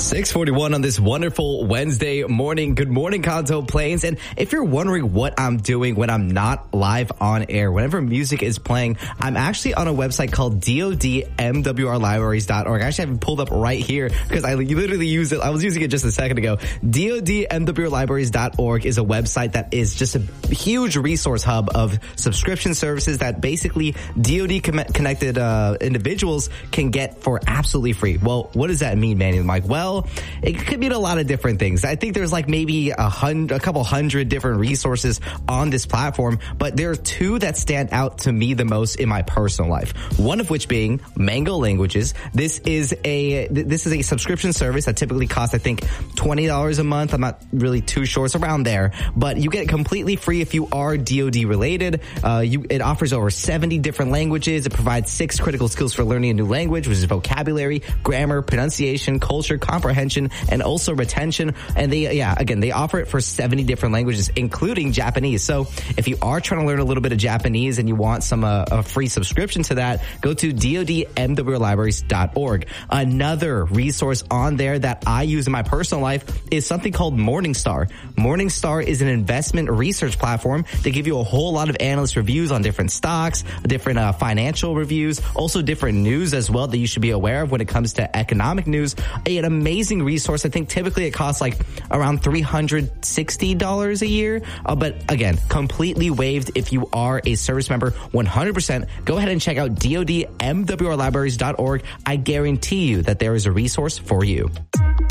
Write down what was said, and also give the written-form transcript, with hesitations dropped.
6:41 on this wonderful Wednesday morning. Good morning, Kanto Plains. And if you're wondering what I'm doing when I'm not live on air, whenever music is playing, I'm actually on a website called dodmwrlibraries.org. I actually have it pulled up right here because I literally use it. I was using it just a second ago. dodmwrlibraries.org is a website that is just a huge resource hub of subscription services that basically DoD connected individuals can get for absolutely free. Well, what does that mean, Manny? I'm like, well, it could mean a lot of different things. I think there's like maybe a couple hundred different resources on this platform, but there are two that stand out to me the most in my personal life. One of which being Mango Languages. This is a subscription service that typically costs, I think, $20 a month. I'm not really too sure. It's around there, but you get it completely free if you are DoD related. It offers over 70 different languages. It provides 6 critical skills for learning a new language, which is vocabulary, grammar, pronunciation, culture, comprehension, and also retention. And they offer it for 70 different languages, including Japanese. So if you are trying to learn a little bit of Japanese and you want some a free subscription to that, go to dodmwrlibraries.org. Another resource on there that I use in my personal life is something called Morningstar. Morningstar is an investment research platform. They give you a whole lot of analyst reviews on different stocks, different financial reviews, also different news as well that you should be aware of when it comes to economic news. An amazing resource. I think typically it costs like around $360 a year. But again, completely waived if you are a service member 100%. Go ahead and check out dodmwrlibraries.org. I guarantee you that there is a resource for you.